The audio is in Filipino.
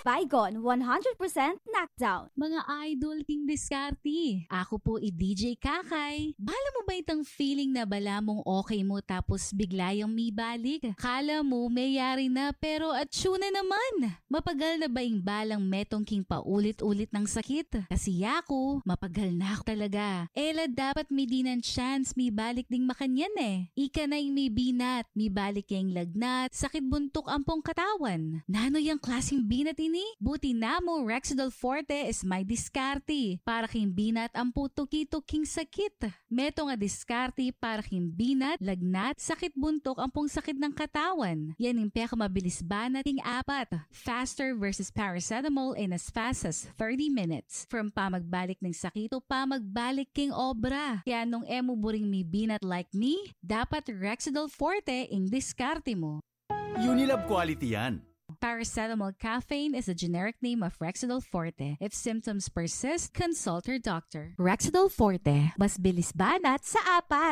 Baygon 100% knockdown. Mga idol king diskarte, ako po i-DJ Kakay. Bala mo ba itang feeling na bala mong okay mo tapos bigla yung may balik? Kala mo may yari na pero atsyo na naman. Mapagal na ba yung balang metong king paulit-ulit ng sakit? Kasi ako, mapagal na ako talaga. Ela dapat may dinan chance may balik ding makanyan eh. Ika na yung may binat, may balik yung lagnat, sakit buntok ampong katawan. Nano yung klaseng binat ini? Buti na mo Rexidol Forte is my diskarte para king binat ang putuki-tuking sakit. Meto nga diskarte para king binat, lagnat, sakit buntok ang pong sakit ng katawan. Yan yung pinakamabilis banat king apat. Faster versus paracetamol in as fast as 30 minutes. From pamagbalik ng sakit o pamagbalik king obra. Kaya nung emo buring may binat like me, dapat Rexidol Forte ing diskarte mo. Unilab quality yan. Paracetamol caffeine is a generic name of Rexidol Forte. If symptoms persist, consult your doctor. Rexidol Forte, mas bilis banat sa apat.